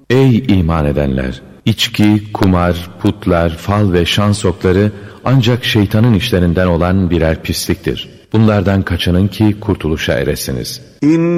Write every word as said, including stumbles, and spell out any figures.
Ey iman edenler! İçki, kumar, putlar, fal ve şans okları ancak şeytanın işlerinden olan birer pisliktir. Bunlardan kaçının ki kurtuluşa eresiniz. İn